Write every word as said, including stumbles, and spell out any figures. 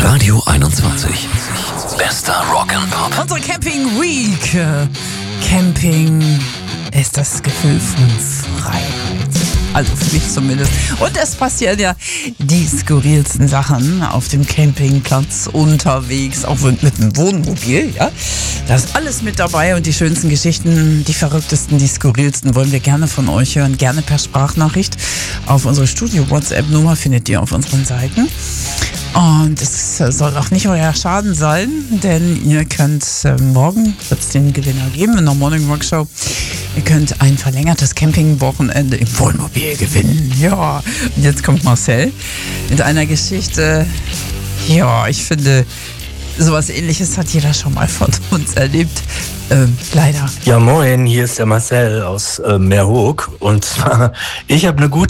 Radio einundzwanzig. Bester Rock'n'Pop. Unsere Camping Week. Camping ist das Gefühl von Freiheit. Also für mich zumindest. Und es passieren ja die skurrilsten Sachen auf dem Campingplatz, unterwegs, auch mit dem Wohnmobil. Ja? Da ist alles mit dabei und die schönsten Geschichten, die verrücktesten, die skurrilsten wollen wir gerne von euch hören. Gerne per Sprachnachricht. Auf unsere Studio-WhatsApp-Nummer findet ihr auf unseren Seiten. Und es soll auch nicht euer Schaden sein, denn ihr könnt äh, morgen, wird es den Gewinner geben in der Morning Rock Show, ihr könnt ein verlängertes Campingwochenende im Wohnmobil gewinnen. Ja, und jetzt kommt Marcel mit einer Geschichte. Ja, ich finde, sowas Ähnliches hat jeder schon mal von uns erlebt. Ähm, leider. Ja, moin, hier ist der Marcel aus äh, Meerhoek. Und zwar, ich habe eine gute